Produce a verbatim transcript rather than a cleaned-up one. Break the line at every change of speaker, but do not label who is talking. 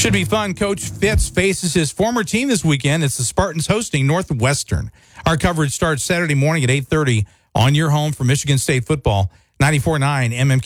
Should be fun. Coach Fitz faces his former team this weekend. It's the Spartans hosting Northwestern. Our coverage starts Saturday morning at eight thirty on your home for Michigan State football, ninety-four point nine M M Q.